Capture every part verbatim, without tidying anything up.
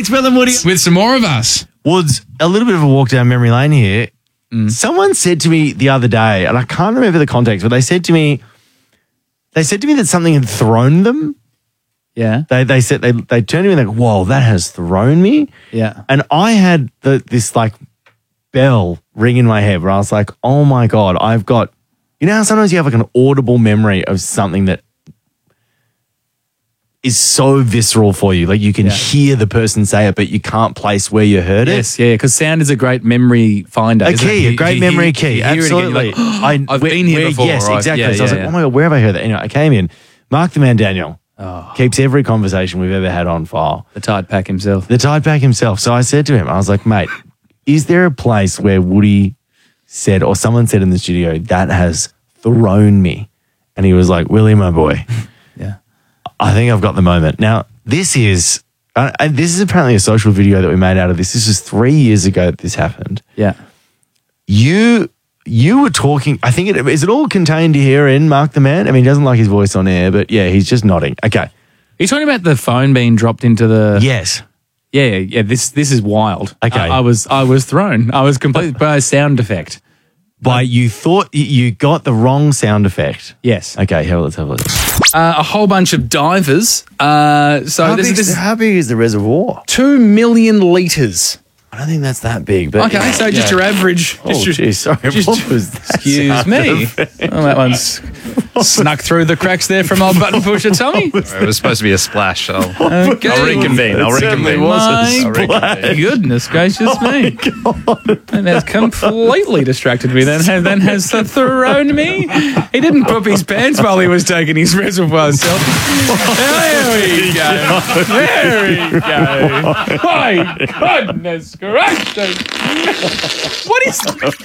It's Will and Woody. With some more of us. Woods, a little bit of a walk down memory lane here. Mm. Someone said to me the other day, and I can't remember the context, but they said to me, they said to me that something had thrown them. Yeah. They they said they they turned to me like, whoa, that has thrown me. Yeah. And I had the, this like bell ring in my head where I was like, oh my God, I've got, you know how sometimes you have like an audible memory of something that is so visceral for you. Like you can yeah. hear the person say it, but you can't place where you heard yes, it. Yes, yeah, because sound is a great memory finder. A isn't key, it? a great you, memory you, key. You Absolutely. Again, like, I, I've where, been here where, before. Yes, right? exactly. Yeah, so I was yeah, like, yeah. oh my God, where have I heard that? Anyway, I came in. Mark the Man Daniel oh. keeps every conversation we've ever had on file. The Tide Pack himself. The Tide Pack himself. So I said to him, I was like, mate, is there a place where Woody said, or someone said in the studio, that has thrown me? And he was like, Willie, my boy. yeah. I think I've got the moment. Now, this is, uh, and this is apparently a social video that we made out of this. This was three years ago that this happened. Yeah. You you were talking, I think, it, is it all contained here in Mark the Man? I mean, he doesn't like his voice on air, but yeah, he's just nodding. Okay. Are you talking about the phone being dropped into the... Yes. Yeah, yeah, yeah. This this is wild. Okay. I, I was I was thrown. I was completely by a sound effect. But you thought you got the wrong sound effect. Yes. Okay, here, let's have a look. Uh, a whole bunch of divers. Uh, so How, this, big, this is how big is the reservoir? two million litres. I don't think that's that big. But Okay, so just yeah. your average. Oh, Just your, geez, sorry. just- What was that excuse sound me. effect? Oh, that one's snuck through the cracks there from old button pusher Tommy. It was supposed to be a splash. I'll, Okay. I'll reconvene. I'll It certainly reconvene. was a My splash. goodness gracious me. And has completely distracted me. Then has, then has thrown me. He didn't poop his pants while he was taking his reservoir selfie. There we go. There we go. My goodness gracious. What is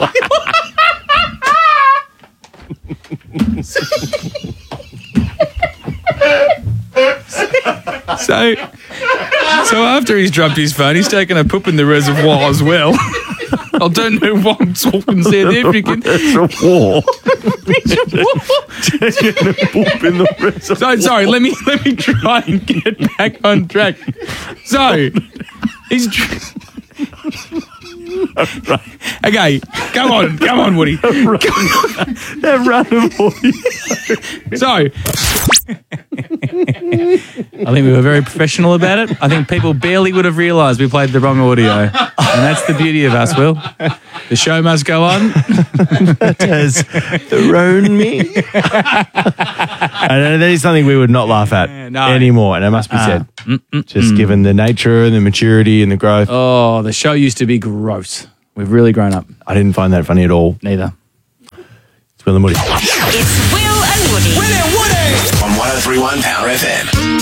So, so after he's dropped his phone, he's taken a poop in the reservoir as well. I don't know what I'm talking there. If you can, It's a war. Taking a poop in the reservoir. so sorry. Let me let me try and get back on track. So he's. Tr- Okay, come on, come on, Woody. That random audio. So, I think we were very professional about it. I think people barely would have realised we played the wrong audio. And that's the beauty of us, Will. The show must go on. That has thrown me. And that is something we would not laugh at Yeah, no. anymore. And it must be said. Just given the nature and the maturity and the growth. Oh, the show used to be gross. We've really grown up. I didn't find that funny at all. Neither. It's Will and Woody. It's Will and Woody. On one oh three point one Power F M.